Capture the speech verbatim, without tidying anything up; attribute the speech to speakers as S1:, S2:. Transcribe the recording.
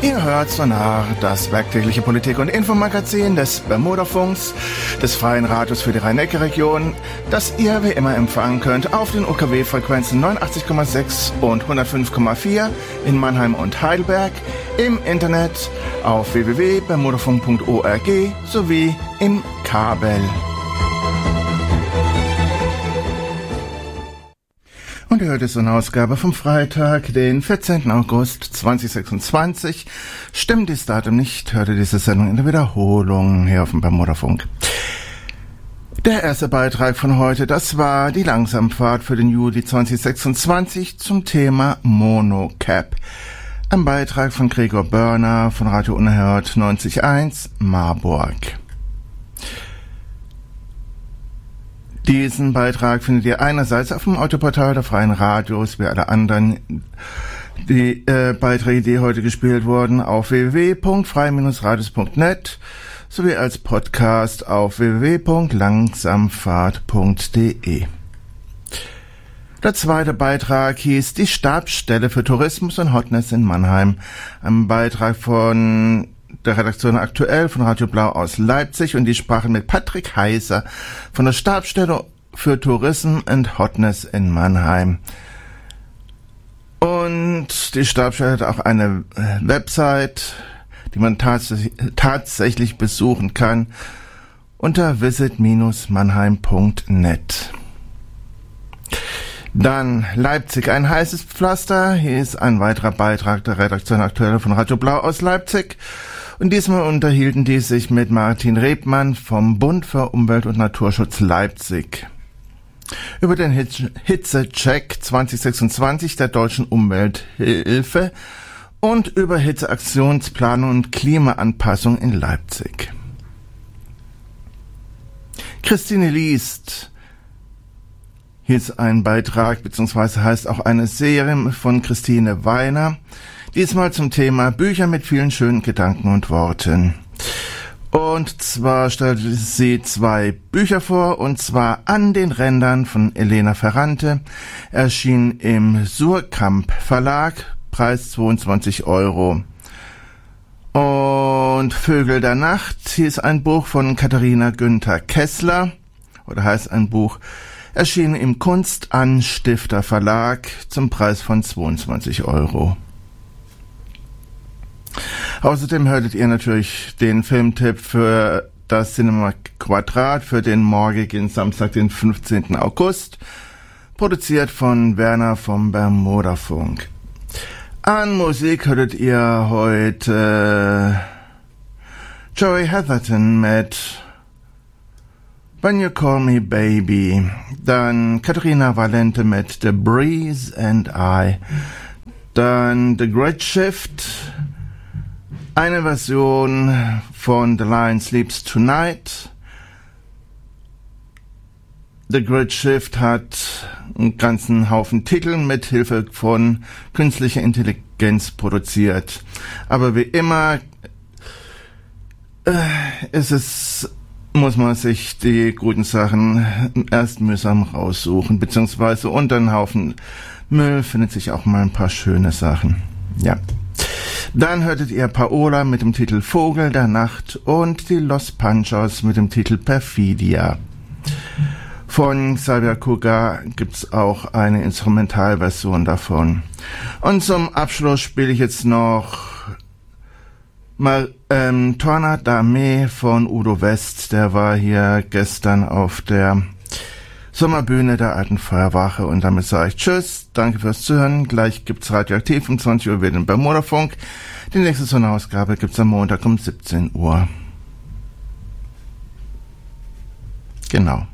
S1: Ihr hört Sonar, das werktägliche Politik- und Infomagazin des Bermudafunks, des Freien Radios für die Rhein-Neckar-Region, das ihr wie immer empfangen könnt auf den U K W-Frequenzen neunundachtzig Komma sechs und hundertfünf Komma vier in Mannheim und Heidelberg, im Internet auf w w w punkt bermudafunk punkt org sowie im Kabel. Und ihr hört es eine Ausgabe vom Freitag, den vierzehnten August zweitausendsechsundzwanzig. Stimmt dieses Datum nicht, hört ihr diese Sendung in der Wiederholung hier auf dem Bermudafunk. Der erste Beitrag von heute, das war die Langsamfahrt für den Juli zweitausendsechsundzwanzig zum Thema Monocap. Ein Beitrag von Gregor Börner von Radio Unerhört neunzig Komma eins Marburg. Diesen Beitrag findet ihr einerseits auf dem Autoportal der Freien Radios, wie alle anderen die äh, Beiträge, die heute gespielt wurden, auf w w w punkt frei radios punkt net sowie als Podcast auf w w w punkt langsamfahrt punkt d e. Der zweite Beitrag hieß Die Stabsstelle für Tourismus und Hotness in Mannheim. Ein Beitrag von der Redaktion Aktuell von Radio Blau aus Leipzig, und die sprachen mit Patrick Heiser von der Stabsstelle für Tourism and Hotness in Mannheim. Und die Stabsstelle hat auch eine Website, die man tats- tatsächlich besuchen kann, unter visit dash mannheim punkt net. Dann Leipzig, ein heißes Pflaster. Hier ist ein weiterer Beitrag der Redaktion Aktuell von Radio Blau aus Leipzig. Und diesmal unterhielten die sich mit Martin Rebmann vom Bund für Umwelt und Naturschutz Leipzig über den Hitzecheck zweitausendsechsundzwanzig der Deutschen Umwelthilfe und über Hitzeaktionsplanung und Klimaanpassung in Leipzig. Christine liest. Hier ist ein Beitrag, beziehungsweise heißt auch eine Serie von Christine Weiner, diesmal zum Thema Bücher mit vielen schönen Gedanken und Worten. Und zwar stellt sie zwei Bücher vor, und zwar An den Rändern von Elena Ferrante, erschien im Surkamp Verlag, Preis zweiundzwanzig Euro. Und Vögel der Nacht, hier ist ein Buch von Katharina Günther Kessler, oder heißt ein Buch, erschien im Kunstanstifter Verlag zum Preis von zweiundzwanzig Euro. Außerdem hörtet ihr natürlich den Filmtipp für das Cinema Quadrat für den morgigen Samstag, den fünfzehnten August, produziert von Werner vom Bermudafunk. An Musik hörtet ihr heute Joey Heatherton mit When You Call Me Baby, dann Katharina Valente mit The Breeze and I, dann The Great Shift, eine Version von The Lion Sleeps Tonight. The Great Shift hat einen ganzen Haufen Titel mit Hilfe von künstlicher Intelligenz produziert. Aber wie immer äh, ist es, muss man sich die guten Sachen erst mühsam raussuchen, beziehungsweise unter einen Haufen Müll findet sich auch mal ein paar schöne Sachen. Ja. Dann hörtet ihr Paola mit dem Titel Vogel der Nacht und die Los Panchos mit dem Titel Perfidia. Von Xavier Cugat gibt's auch eine Instrumentalversion davon. Und zum Abschluss spiele ich jetzt noch mal ähm, Torna d'Armee von Udo West. Der war hier gestern auf der Sommerbühne der Alten Feuerwache, und damit sage ich Tschüss, danke fürs Zuhören. Gleich gibt's Radioaktiv um zwanzig Uhr wieder den Bermudafunk. Die nächste Sonderausgabe gibt's am Montag um siebzehn Uhr. Genau.